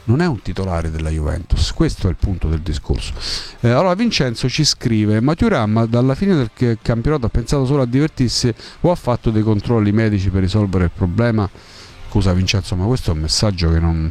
non è un titolare della Juventus, questo è il punto del discorso. Allora Vincenzo ci scrive: ma Thuram dalla fine del campionato ha pensato solo a divertirsi o ha fatto dei controlli medici per risolvere il problema? Scusa Vincenzo, ma questo è un messaggio che non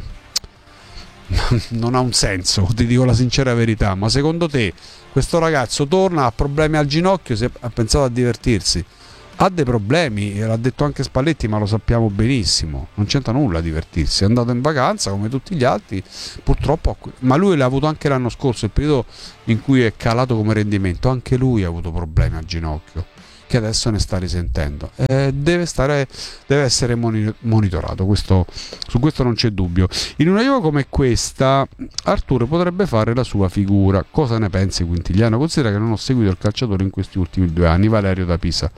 ha un senso, ti dico la sincera verità. Ma secondo te questo ragazzo torna, ha problemi al ginocchio, ha pensato a divertirsi? Ha dei problemi, l'ha detto anche Spalletti, ma lo sappiamo benissimo, non c'entra nulla a divertirsi, è andato in vacanza come tutti gli altri, purtroppo, ma lui l'ha avuto anche l'anno scorso, il periodo in cui è calato come rendimento, anche lui ha avuto problemi al ginocchio, che adesso ne sta risentendo, deve essere monitorato, su questo non c'è dubbio. In una Juve come questa Arturo potrebbe fare la sua figura. Cosa ne pensi Quintigliano? Considera che non ho seguito il calciatore in questi ultimi 2 anni. Valerio da Pisa.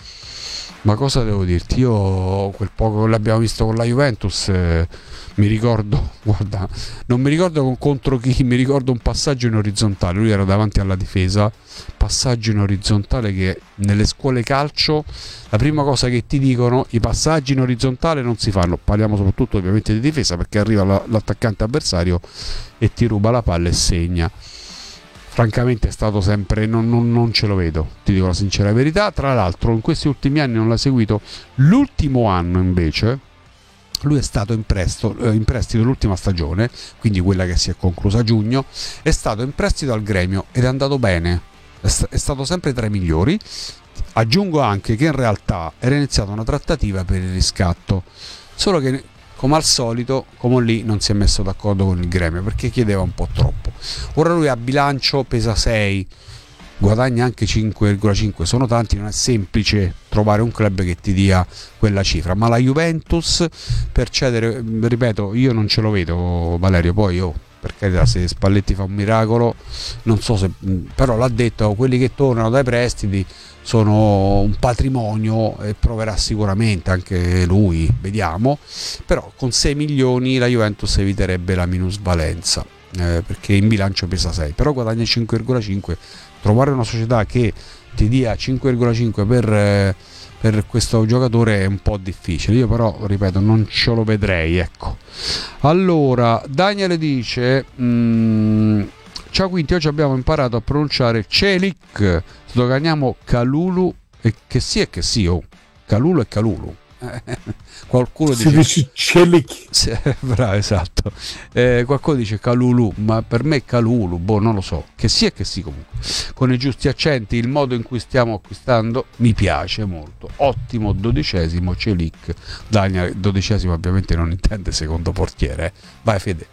Ma cosa devo dirti? Io quel poco che l'abbiamo visto con la Juventus mi ricordo, guarda, non mi ricordo contro chi, mi ricordo un passaggio in orizzontale, lui era davanti alla difesa, passaggio in orizzontale che nelle scuole calcio la prima cosa che ti dicono, i passaggi in orizzontale non si fanno, parliamo soprattutto ovviamente di difesa, perché arriva l'attaccante avversario e ti ruba la palla e segna. Francamente è stato sempre, non ce lo vedo, ti dico la sincera verità. Tra l'altro in questi ultimi anni non l'ha seguito, l'ultimo anno invece lui è stato in prestito l'ultima stagione, quindi quella che si è conclusa a giugno, è stato in prestito al Gremio ed è andato bene, è stato sempre tra i migliori. Aggiungo anche che in realtà era iniziata una trattativa per il riscatto, solo che come al solito, come lì non si è messo d'accordo con il Gremio perché chiedeva un po' troppo. Ora lui a bilancio pesa 6, guadagna anche 5,5, sono tanti, non è semplice trovare un club che ti dia quella cifra, ma la Juventus per cedere, ripeto, io non ce lo vedo Valerio, poi per carità, se Spalletti fa un miracolo non so se, però l'ha detto, quelli che tornano dai prestiti sono un patrimonio e proverà sicuramente anche lui, vediamo, però con 6 milioni la Juventus eviterebbe la minusvalenza, perché in bilancio pesa 6, però guadagna 5,5. Trovare una società che ti dia 5,5 per questo giocatore è un po' difficile, io però ripeto non ce lo vedrei, ecco. Allora Daniele dice ciao Quinti, oggi abbiamo imparato a pronunciare Celik, sdoganiamo Kalulu e che sì e che sì, Kalulu e Kalulu. Qualcuno dice Celik, bravo, esatto. Qualcuno dice Kalulu, ma per me Kalulu, non lo so, che sì e che sì. Comunque con i giusti accenti, il modo in cui stiamo acquistando mi piace molto. Ottimo 12° Celik. Daniel 12° ovviamente non intende secondo portiere, vai Fede.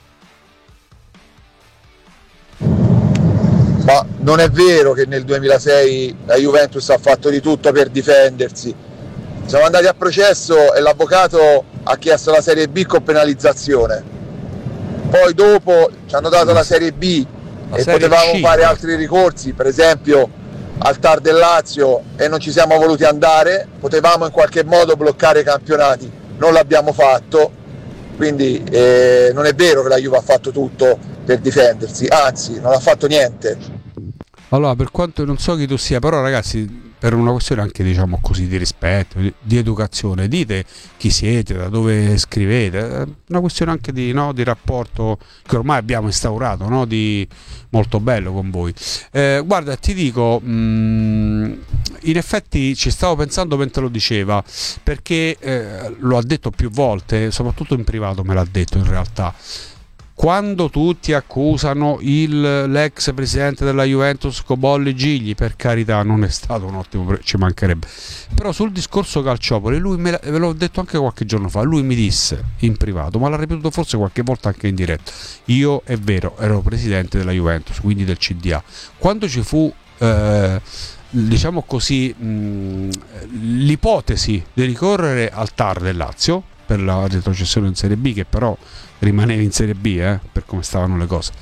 Ma non è vero che nel 2006 la Juventus ha fatto di tutto per difendersi. Siamo andati a processo e l'avvocato ha chiesto la Serie B con penalizzazione. Poi dopo ci hanno dato la Serie B e potevamo fare altri ricorsi, per esempio al TAR del Lazio, e non ci siamo voluti andare. Potevamo in qualche modo bloccare i campionati, non l'abbiamo fatto. Quindi non è vero che la Juve ha fatto tutto per difendersi, anzi non ha fatto niente. Allora, per quanto non so chi tu sia, però ragazzi, per una questione anche diciamo così di rispetto, di educazione, dite chi siete, da dove scrivete, una questione anche di rapporto che ormai abbiamo instaurato, di molto bello con voi. Guarda, ti dico, in effetti ci stavo pensando mentre lo diceva, perché lo ha detto più volte, soprattutto in privato me l'ha detto in realtà. Quando tutti accusano l'ex presidente della Juventus Cobolli Gigli, per carità non è stato un ottimo, ci mancherebbe, però sul discorso Calciopoli lui ve l'ho detto anche qualche giorno fa, lui mi disse in privato, ma l'ha ripetuto forse qualche volta anche in diretta, io è vero ero presidente della Juventus, quindi del CDA, quando ci fu diciamo così l'ipotesi di ricorrere al TAR del Lazio per la retrocessione in Serie B, che però rimaneva in Serie B per come stavano le cose,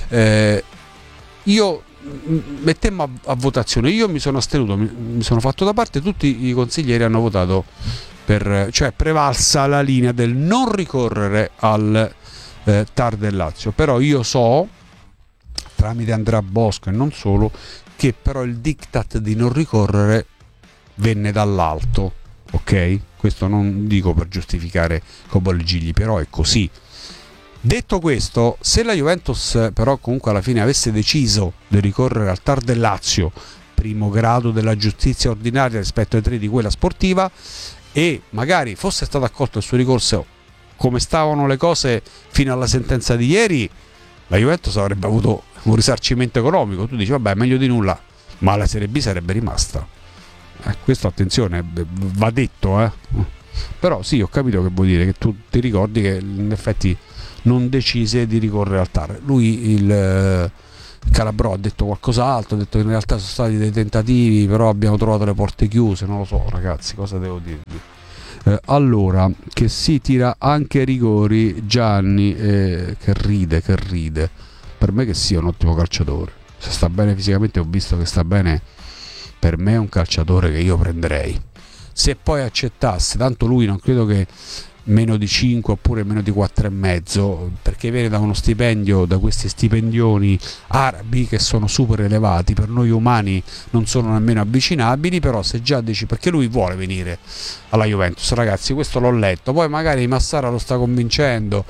io mettemmo a votazione, io mi sono astenuto, mi sono fatto da parte, tutti i consiglieri hanno votato cioè prevalsa la linea del non ricorrere al TAR del Lazio, però io so tramite Andrea Bosco e non solo che però il diktat di non ricorrere venne dall'alto, ok? Questo non dico per giustificare Cobolli Gigli, però è così. Detto questo, se la Juventus però comunque alla fine avesse deciso di ricorrere al TAR del Lazio, primo grado della giustizia ordinaria rispetto ai 3 di quella sportiva, e magari fosse stato accolto il suo ricorso come stavano le cose fino alla sentenza di ieri, la Juventus avrebbe avuto un risarcimento economico. Tu dici vabbè, meglio di nulla, ma la Serie B sarebbe rimasta. Questo attenzione, va detto, però sì, ho capito che vuol dire, che tu ti ricordi che in effetti non decise di ricorrere al TAR. Lui, il Calabrò, ha detto qualcos'altro, ha detto che in realtà sono stati dei tentativi, però abbiamo trovato le porte chiuse. Non lo so, ragazzi, cosa devo dirvi? Allora, che si tira anche rigori, Gianni, che ride. Per me che sia un ottimo calciatore, se sta bene fisicamente, ho visto che sta bene, per me è un calciatore che io prenderei. Se poi accettasse, tanto lui non credo che meno di 5 oppure meno di 4,5, perché viene da uno stipendio, da questi stipendioni arabi che sono super elevati, per noi umani non sono nemmeno avvicinabili. Però se già dici, perché lui vuole venire alla Juventus, ragazzi, questo l'ho letto, poi magari Massara lo sta convincendo,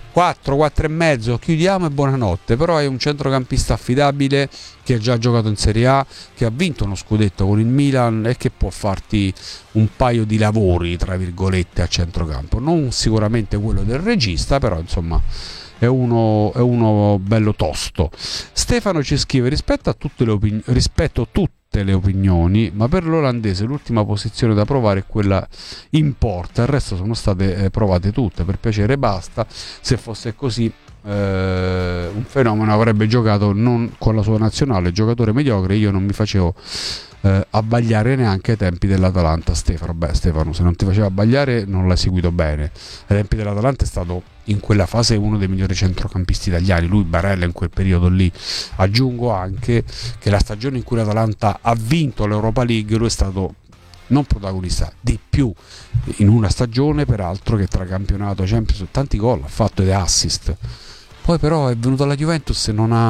4,5, chiudiamo e buonanotte. Però è un centrocampista affidabile, che ha già giocato in Serie A, che ha vinto uno scudetto con il Milan e che può farti un paio di lavori tra virgolette a centrocampo, non sicuramente quello del regista, però insomma è uno bello tosto. Stefano ci scrive: rispetto a tutte le opinioni, ma per l'olandese l'ultima posizione da provare è quella in porta, il resto sono state provate tutte, per piacere basta. Se fosse così un fenomeno avrebbe giocato non con la sua nazionale, giocatore mediocre. Io non mi facevo abbagliare neanche ai tempi dell'Atalanta. Stefano, se non ti faceva abbagliare non l'hai seguito bene. Ai tempi dell'Atalanta è stato in quella fase uno dei migliori centrocampisti italiani, lui, Barella, in quel periodo lì. Aggiungo anche che la stagione in cui l'Atalanta ha vinto l'Europa League, lui è stato non protagonista, di più, in una stagione peraltro che tra campionato, Champions, tanti gol ha fatto ed assist. Poi però è venuto alla Juventus e non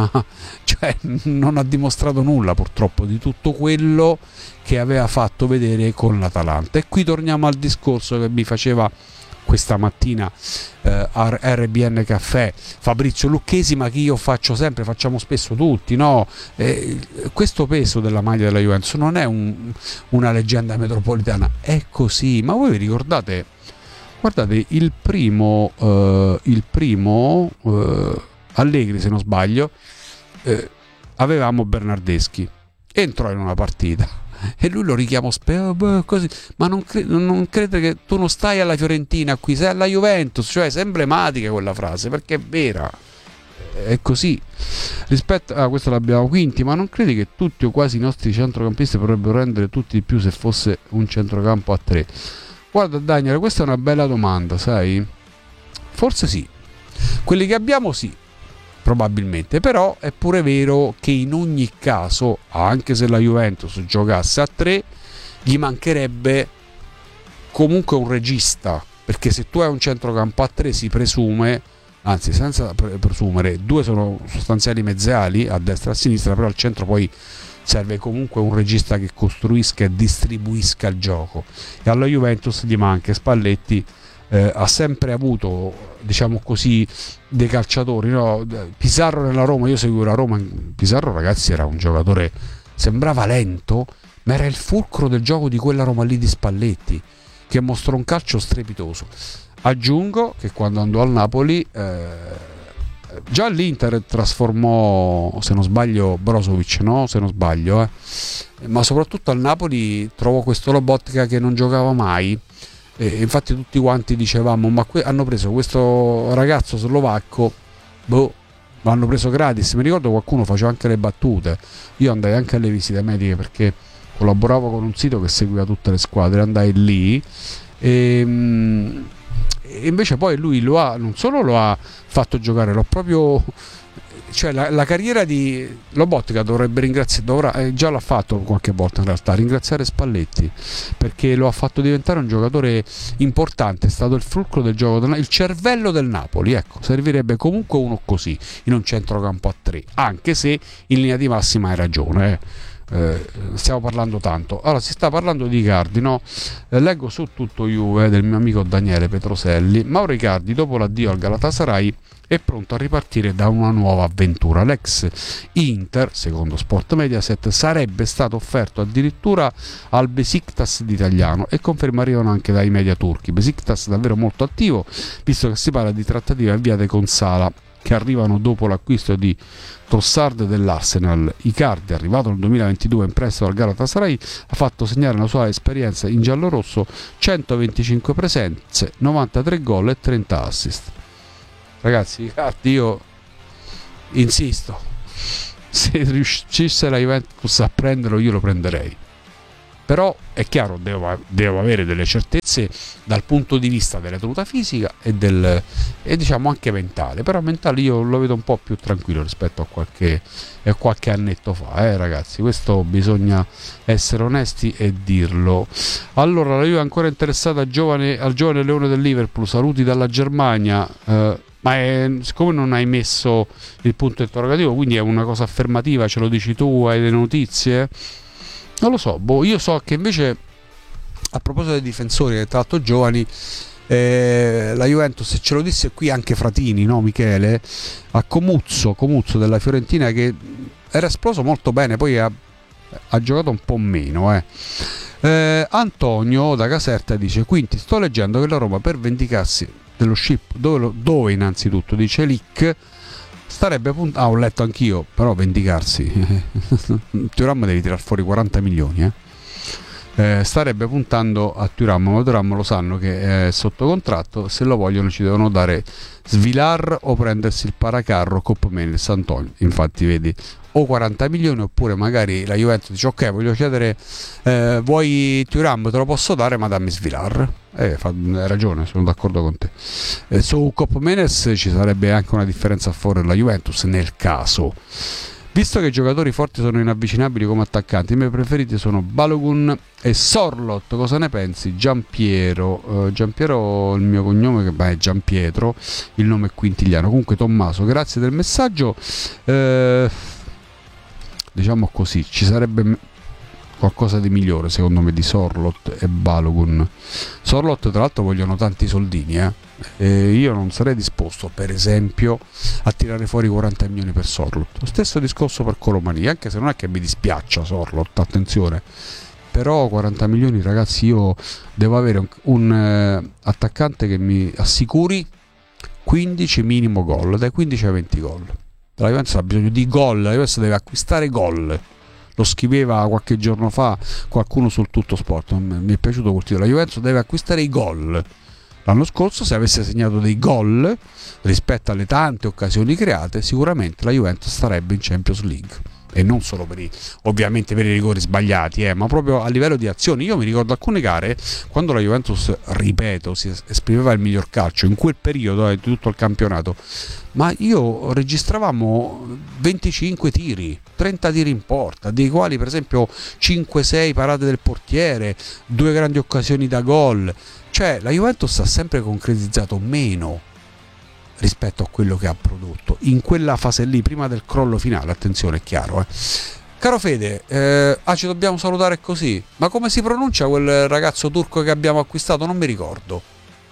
ha dimostrato nulla, purtroppo, di tutto quello che aveva fatto vedere con l'Atalanta. E qui torniamo al discorso che mi faceva questa mattina a RBN Caffè Fabrizio Lucchesi, ma che io facciamo spesso tutti, no? Questo peso della maglia della Juventus non è una leggenda metropolitana, è così. Ma voi vi ricordate? Guardate, il primo Allegri, se non sbaglio, avevamo Bernardeschi, entrò in una partita e lui lo richiamò così, ma non crede che tu non stai alla Fiorentina qui, sei alla Juventus, cioè è emblematica quella frase, perché è vera, è così. Rispetto a questo l'abbiamo Quinti: ma non credi che tutti o quasi i nostri centrocampisti potrebbero rendere tutti di più se fosse un centrocampo a 3? Guarda Daniele, questa è una bella domanda, sai? Forse sì, quelli che abbiamo sì, probabilmente. Però è pure vero che in ogni caso, anche se la Juventus giocasse a 3, gli mancherebbe comunque un regista, perché se tu hai un centrocampo a 3 si presume, anzi senza presumere, 2 sono sostanziali mezzali a destra e a sinistra, però al centro poi serve comunque un regista che costruisca e distribuisca il gioco, e alla Juventus gli manca. Spalletti ha sempre avuto, diciamo così, dei calciatori, no? Pizarro nella Roma, io seguivo la Roma, Pizarro, ragazzi, era un giocatore, sembrava lento, ma era il fulcro del gioco di quella Roma lì di Spalletti, che mostrò un calcio strepitoso. Aggiungo che quando andò al Napoli già l'Inter trasformò, se non sbaglio, Brozovic, no? Se non sbaglio, ma soprattutto al Napoli trovò questo Lobotka che non giocava mai, e infatti tutti quanti dicevamo: ma hanno preso questo ragazzo slovacco, l'hanno preso gratis. Mi ricordo qualcuno faceva anche le battute, io andai anche alle visite mediche perché collaboravo con un sito che seguiva tutte le squadre, andai lì e invece poi lui non solo lo ha fatto giocare, l'ho proprio, cioè la carriera di Lobotka dovrebbe ringraziare, già l'ha fatto qualche volta in realtà, ringraziare Spalletti, perché lo ha fatto diventare un giocatore importante, è stato il fulcro del gioco, il cervello del Napoli. Ecco, servirebbe comunque uno così in un centrocampo a 3, anche se in linea di massima hai ragione, stiamo parlando tanto. Allora, si sta parlando di Icardi, no? Leggo su Tutto Juve del mio amico Daniele Petroselli: Mauro Icardi, dopo l'addio al Galatasaray, è pronto a ripartire da una nuova avventura. L'ex Inter, secondo Sport Mediaset, sarebbe stato offerto addirittura al Besiktas d'italiano, e conferma arrivano anche dai media turchi. Besiktas davvero molto attivo, visto che si parla di trattative avviate con Sala, che arrivano dopo l'acquisto di Trossard dell'Arsenal. Icardi, arrivato nel 2022 in prestito al Galatasaray, ha fatto segnare la sua esperienza in giallorosso: 125 presenze, 93 gol e 30 assist. Ragazzi, Icardi, io insisto, se riuscisse la Juventus a prenderlo io lo prenderei, però è chiaro, devo avere delle certezze dal punto di vista della tenuta fisica e diciamo anche mentale. Però mentale io lo vedo un po' più tranquillo rispetto a qualche annetto fa, ragazzi, questo bisogna essere onesti e dirlo. Allora, la Juve è ancora interessata al giovane leone del Liverpool, saluti dalla Germania. Ma siccome non hai messo il punto interrogativo, quindi è una cosa affermativa, ce lo dici tu, hai le notizie? Non lo so, io so che invece, a proposito dei difensori, tra l'altro giovani, la Juventus, ce lo disse qui anche Fratini, no Michele, a Comuzzo della Fiorentina, che era esploso molto bene, poi ha giocato un po' meno. Antonio da Caserta dice: Quinti, sto leggendo che la Roma, per vendicarsi dello ship, dove innanzitutto dice Lick starebbe puntando, ho letto anch'io, però vendicarsi Thuram devi tirar fuori 40 milioni starebbe puntando a Thuram, lo sanno che è sotto contratto, se lo vogliono ci devono dare Svilar o prendersi il paracarro Copmenes Antonio. Infatti vedi, o 40 milioni oppure magari la Juventus dice: ok, voglio chiedere, vuoi Thuram, te lo posso dare, ma dammi Svilar. Hai ragione, sono d'accordo con te. Su Copmenes ci sarebbe anche una differenza a favore della Juventus nel caso. Visto che i giocatori forti sono inavvicinabili come attaccanti, i miei preferiti sono Balogun e Sorlot. Cosa ne pensi? Giampiero, il mio cognome è Giampietro, il nome è Quintigliano. Comunque Tommaso, grazie del messaggio. Diciamo così, ci sarebbe qualcosa di migliore secondo me di Sorlot e Balogun. Sorlot tra l'altro vogliono tanti soldini, e io non sarei disposto per esempio a tirare fuori 40 milioni per Sorlot. Lo stesso discorso per Colomani, anche se non è che mi dispiaccia Sorlot, attenzione, però 40 milioni, ragazzi, io devo avere un attaccante che mi assicuri 15 minimo gol, dai 15 ai 20 gol. La Juventus ha bisogno di gol, la Juventus deve acquistare gol. Lo scriveva qualche giorno fa qualcuno sul Tutto Sport, mi è piaciuto quel titolo. La Juventus deve acquistare i gol. L'anno scorso, se avesse segnato dei gol rispetto alle tante occasioni create, sicuramente la Juventus starebbe in Champions League. E non solo ovviamente per i rigori sbagliati, ma proprio a livello di azioni. Io mi ricordo alcune gare quando la Juventus, ripeto, si esprimeva il miglior calcio in quel periodo di tutto il campionato, ma registravamo 25 tiri, 30 tiri in porta, dei quali per esempio 5-6 parate del portiere, 2 grandi occasioni da gol. Cioè la Juventus ha sempre concretizzato meno rispetto a quello che ha prodotto in quella fase lì, prima del crollo finale. Attenzione, è chiaro. Caro Fede, ci dobbiamo salutare così. Ma come si pronuncia quel ragazzo turco che abbiamo acquistato? Non mi ricordo.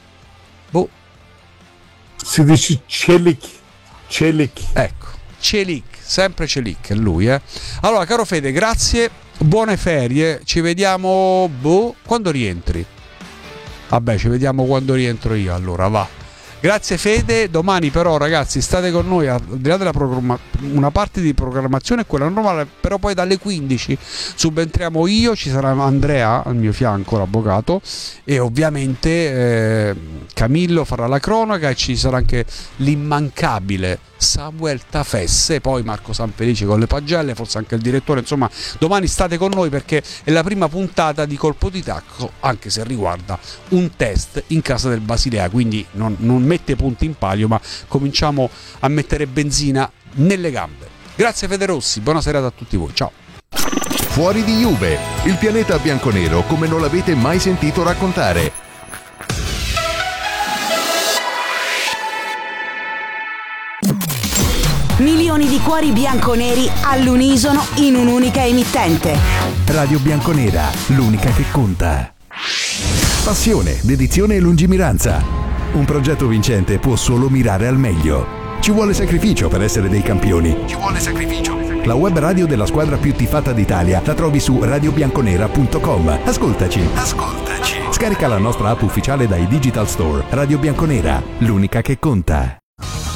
Si dice Celik. Ecco, Celik, sempre Celik, è lui. Allora, caro Fede, grazie, buone ferie, ci vediamo quando rientri. Vabbè, ci vediamo quando rientro io, allora va. Grazie Fede, domani però ragazzi state con noi, al di là della una parte di programmazione è quella normale, però poi dalle 15 subentriamo io, ci sarà Andrea al mio fianco, l'avvocato, e ovviamente Camillo farà la cronaca, e ci sarà anche l'immancabile Samuel Tafesse, poi Marco Sanfelice con le pagelle, forse anche il direttore. Insomma, domani state con noi perché è la prima puntata di Colpo di Tacco, anche se riguarda un test in casa del Basilea, quindi non mette punti in palio, ma cominciamo a mettere benzina nelle gambe. Grazie Federossi, buona serata a tutti voi, ciao. Fuori di Juve, il pianeta bianconero come non l'avete mai sentito raccontare. Milioni di cuori bianconeri all'unisono in un'unica emittente. Radio Bianconera, l'unica che conta. Passione, dedizione e lungimiranza. Un progetto vincente può solo mirare al meglio. Ci vuole sacrificio per essere dei campioni. Ci vuole sacrificio. La web radio della squadra più tifata d'Italia la trovi su radiobianconera.com. Ascoltaci. Scarica la nostra app ufficiale dai Digital Store. Radio Bianconera, l'unica che conta.